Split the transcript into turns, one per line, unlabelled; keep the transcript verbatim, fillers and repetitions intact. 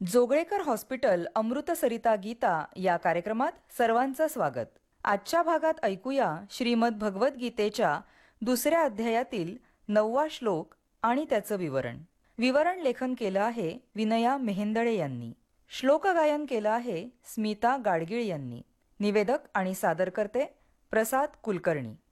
Joglekar hospital अमृत सरिता गीता या कार्यक्रमात सर्वांचं स्वागत. आजच्या भागात ऐकूया श्रीमद भगवद्गीतेच्या दुसऱ्या अध्यायातील नववा श्लोक आणि त्याचं विवरण. विवरण लेखन केलं आहे विनया मेहेंदळे यांनी. श्लोक गायन केलं आहे स्मिता गाडगीळ यांनी. निवेदक आणि सादरकर्ते प्रसाद कुलकर्णी.